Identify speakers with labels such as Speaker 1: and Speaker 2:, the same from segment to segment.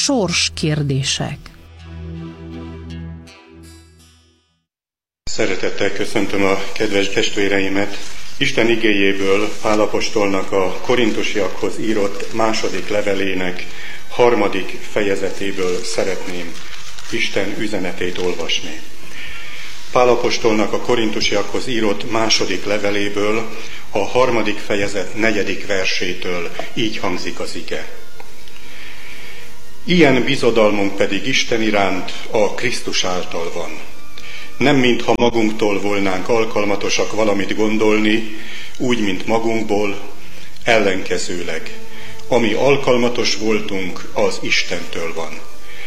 Speaker 1: sorskérdések.
Speaker 2: Szeretettel köszöntöm a kedves testvéreimet. Isten igéjéből Pál apostolnak a korintusiakhoz írott második levelének 3. fejezetéből szeretném Isten üzenetét olvasni. Pál apostolnak a korintusiakhoz írott második leveléből a 3. fejezet 4. versétől így hangzik az ige. Ilyen bizodalmunk pedig Isten iránt a Krisztus által van. Nem mintha magunktól volnánk alkalmatosak valamit gondolni, úgy, mint magunkból, ellenkezőleg. Ami alkalmatos voltunk, az Istentől van.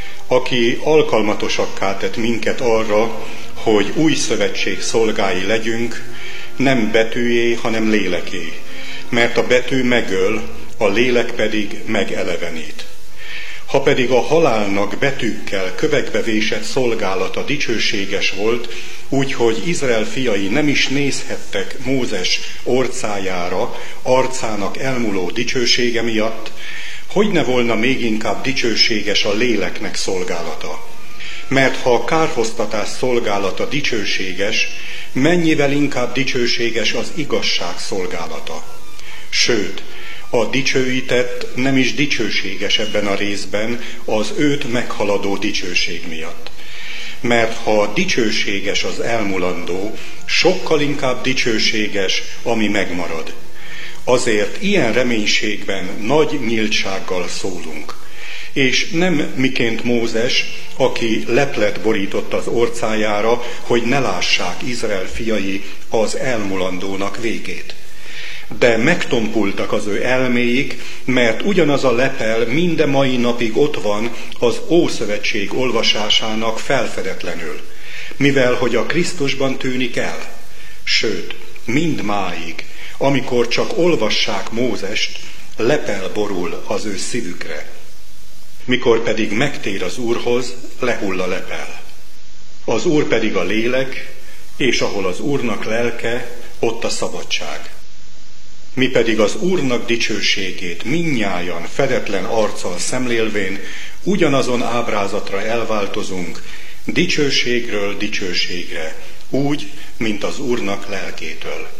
Speaker 2: Aki alkalmatosakká tett minket arra, hogy új szövetség szolgái legyünk, nem betűjé, hanem léleké, mert a betű megöl, a lélek pedig megelevenít. Ha pedig a halálnak betűkkel kövekbe vésett szolgálata dicsőséges volt, úgyhogy Izrael fiai nem is nézhettek Mózes orcájára, arcának elmúló dicsősége miatt, hogy ne volna még inkább dicsőséges a léleknek szolgálata. Mert ha a kárhoztatás szolgálata dicsőséges, mennyivel inkább dicsőséges az igazság szolgálata. Sőt, a dicsőített nem is dicsőséges ebben a részben az őt meghaladó dicsőség miatt. Mert ha dicsőséges az elmulandó, sokkal inkább dicsőséges, ami megmarad. Azért ilyen reménységben nagy nyíltsággal szólunk. És nem miként Mózes, aki leplet borított az orcájára, hogy ne lássák Izrael fiai az elmulandónak végét. De megtompultak az ő elméik, mert ugyanaz a lepel minden mai napig ott van az Ószövetség olvasásának felfedetlenül, mivel hogy a Krisztusban tűnik el. Sőt, mindmáig, amikor csak olvassák Mózest, lepel borul az ő szívükre. Mikor pedig megtér az Úrhoz, lehull a lepel. Az Úr pedig a lélek, és ahol az Úrnak lelke, ott a szabadság. Mi pedig az Úrnak dicsőségét mindnyájan fedetlen arccal szemlélvén ugyanazon ábrázatra elváltozunk, dicsőségről dicsőségre, úgy, mint az Úrnak lelkétől.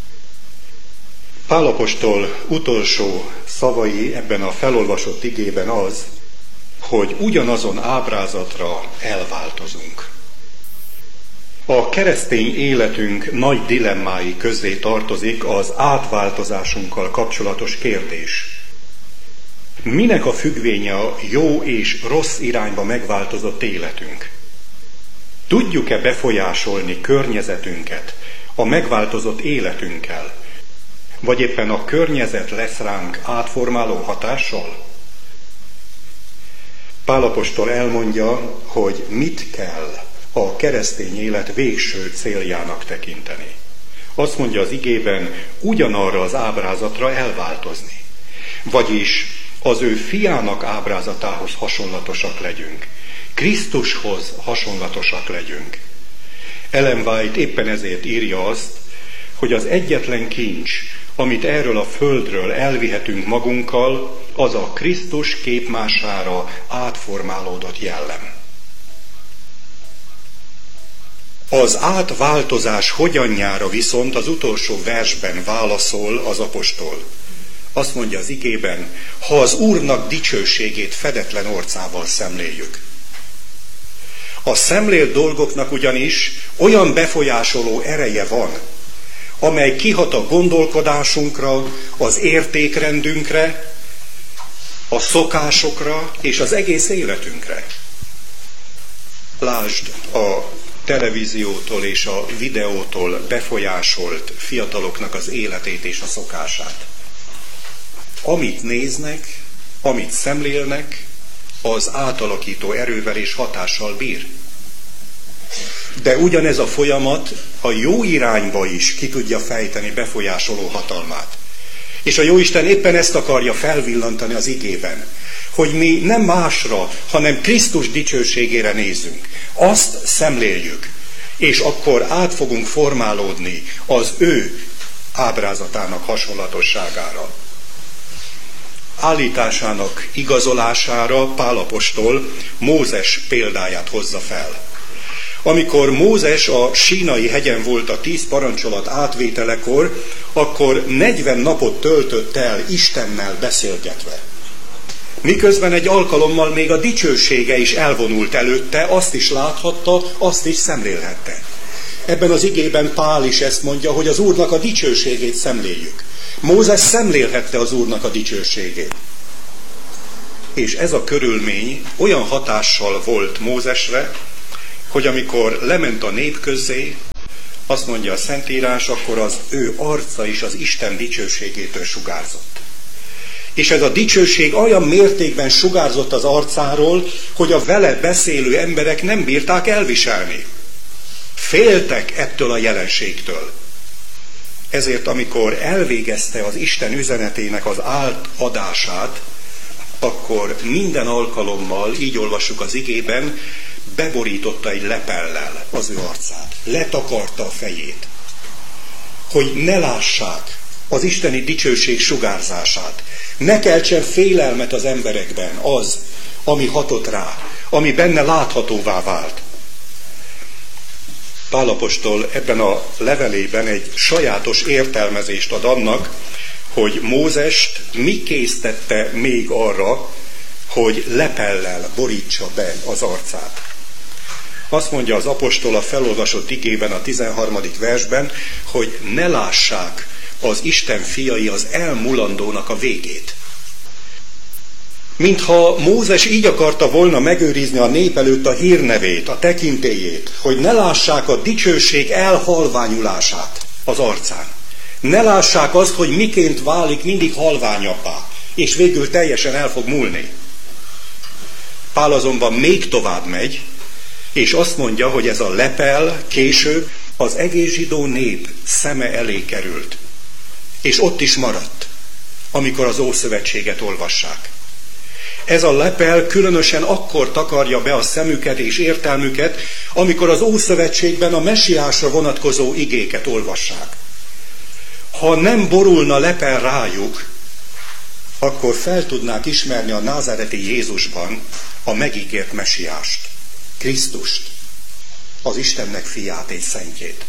Speaker 2: Pál apostol utolsó szavai ebben a felolvasott igében az, hogy ugyanazon ábrázatra elváltozunk. A keresztény életünk nagy dilemmái közé tartozik az átváltozásunkkal kapcsolatos kérdés. Minek a függvénye a jó és rossz irányba megváltozott életünk? Tudjuk-e befolyásolni környezetünket a megváltozott életünkkel? Vagy éppen a környezet lesz ránk átformáló hatással? Pál apostol elmondja, hogy mit kell a keresztény élet végső céljának tekinteni. Azt mondja az igében, ugyanarra az ábrázatra elváltozni. Vagyis az ő fiának ábrázatához hasonlatosak legyünk. Krisztushoz hasonlatosak legyünk. Ellen White éppen ezért írja azt, hogy az egyetlen kincs, amit erről a földről elvihetünk magunkkal, az a Krisztus képmására átformálódott jellem. Az átváltozás hogyanjára viszont az utolsó versben válaszol az apostol. Azt mondja az igében, ha az Úrnak dicsőségét fedetlen orcával szemléljük. A szemlélt dolgoknak ugyanis olyan befolyásoló ereje van, amely kihat a gondolkodásunkra, az értékrendünkre, a szokásokra és az egész életünkre. Lásd a televíziótól és a videótól befolyásolt fiataloknak az életét és a szokását. Amit néznek, amit szemlélnek, az átalakító erővel és hatással bír. De ugyanez a folyamat a jó irányba is ki tudja fejteni befolyásoló hatalmát. És a Jóisten éppen ezt akarja felvillantani az igében, hogy mi nem másra, hanem Krisztus dicsőségére nézzünk. Azt szemléljük, és akkor át fogunk formálódni az ő ábrázatának hasonlatosságára. állításának igazolására Pál apostol Mózes példáját hozza fel. Amikor Mózes a Sínai hegyen volt a 10 parancsolat átvételekor, akkor 40 napot töltött el Istennel beszélgetve. Miközben egy alkalommal még a dicsősége is elvonult előtte, azt is láthatta, azt is szemlélhette. Ebben az igében Pál is ezt mondja, hogy az Úrnak a dicsőségét szemléljük. Mózes szemlélhette az Úrnak a dicsőségét. És ez a körülmény olyan hatással volt Mózesre, hogy amikor lement a nép közé, azt mondja a Szentírás, akkor az ő arca is az Isten dicsőségétől sugárzott. És ez a dicsőség olyan mértékben sugárzott az arcáról, hogy a vele beszélő emberek nem bírták elviselni. Féltek ettől a jelenségtől. Ezért, amikor elvégezte az Isten üzenetének az átadását, akkor minden alkalommal, így olvassuk az igében, beborította egy lepellel az ő arcát. Letakarta a fejét, hogy ne lássák az isteni dicsőség sugárzását. Ne keltsen félelmet az emberekben az, ami hatott rá, ami benne láthatóvá vált. Pál apostol ebben a levelében egy sajátos értelmezést ad annak, hogy Mózest mi késztette még arra, hogy lepellel borítsa be az arcát. Azt mondja az apostol a felolvasott igében a 13. versben, hogy ne lássák az Isten fiai az elmulandónak a végét. Mintha Mózes így akarta volna megőrizni a nép előtt a hírnevét, a tekintélyét, hogy ne lássák a dicsőség elhalványulását az arcán. Ne lássák azt, hogy miként válik mindig halványabbá, és végül teljesen el fog múlni. Pál azonban még tovább megy, és azt mondja, hogy ez a lepel később az egész zsidó nép szeme elé került. És ott is maradt, amikor az Ószövetséget olvassák. Ez a lepel különösen akkor takarja be a szemüket és értelmüket, amikor az Ószövetségben a mesiásra vonatkozó igéket olvassák. Ha nem borulna lepel rájuk, akkor fel tudnák ismerni a názáreti Jézusban a megígért mesiást, Krisztust, az Istennek fiát és szentjét.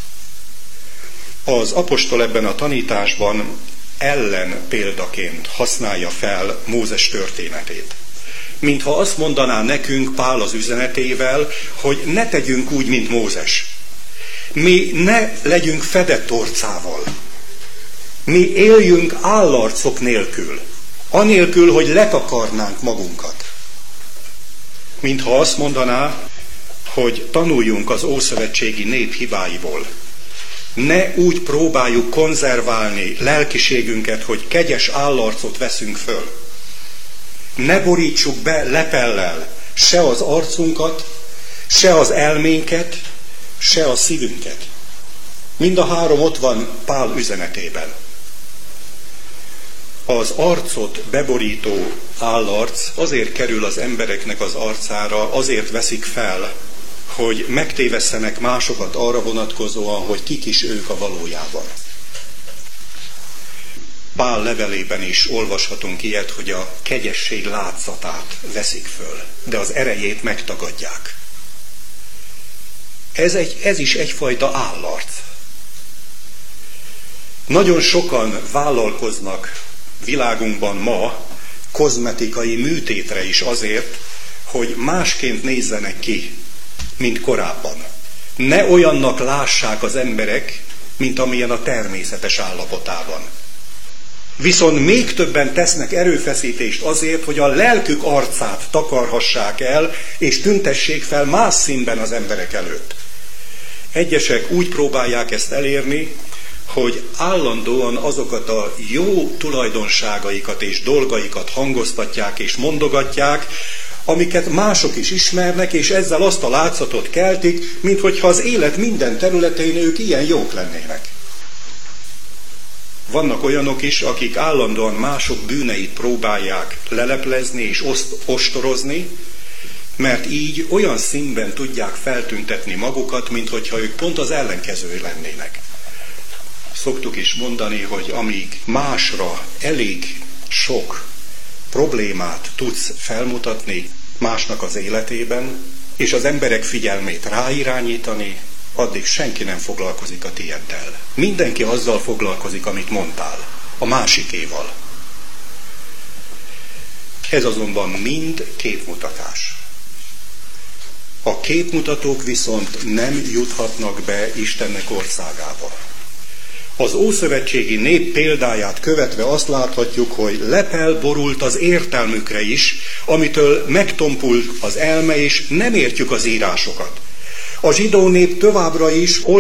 Speaker 2: Az apostol ebben a tanításban ellen példaként használja fel Mózes történetét. Mintha azt mondaná nekünk Pál az üzenetével, hogy ne tegyünk úgy, mint Mózes. Mi ne legyünk fedett orcával. Mi éljünk állarcok nélkül, anélkül, hogy letakarnánk magunkat. Mintha azt mondaná, hogy tanuljunk az ószövetségi nép hibáiból. Ne úgy próbáljuk konzerválni lelkiségünket, hogy kegyes állarcot veszünk föl. Ne borítsuk be lepellel se az arcunkat, se az elménket, se a szívünket. Mind a három ott van Pál üzenetében. Az arcot beborító állarc azért kerül az embereknek az arcára, azért veszik fel, hogy megtévesszenek másokat arra vonatkozóan, hogy kik is ők a valójában. Pál levelében is olvashatunk ilyet, hogy a kegyesség látszatát veszik föl, de az erejét megtagadják. Ez is egyfajta állarc. Nagyon sokan vállalkoznak világunkban ma kozmetikai műtétre is azért, hogy másként nézzenek ki, mint korábban. Ne olyannak lássák az emberek, mint amilyen a természetes állapotában. Viszont még többen tesznek erőfeszítést azért, hogy a lelkük arcát takarhassák el, és tüntessék fel más színben az emberek előtt. Egyesek úgy próbálják ezt elérni, hogy állandóan azokat a jó tulajdonságaikat és dolgaikat hangoztatják és mondogatják, amiket mások is ismernek, és ezzel azt a látszatot keltik, minthogyha az élet minden területén ők ilyen jók lennének. Vannak olyanok is, akik állandóan mások bűneit próbálják leleplezni és ostorozni, mert így olyan színben tudják feltüntetni magukat, minthogyha ők pont az ellenkezői lennének. Szoktuk is mondani, hogy amíg másra elég sok problémát tudsz felmutatni másnak az életében, és az emberek figyelmét ráirányítani, addig senki nem foglalkozik a tieddel. Mindenki azzal foglalkozik, amit mondtál, a másikéval. Ez azonban mind képmutatás. A képmutatók viszont nem juthatnak be Istennek országába. Az ószövetségi nép példáját követve azt láthatjuk, hogy lepel borult az értelmükre is, amitől megtompult az elme, és nem értjük az írásokat. A zsidó nép továbbra is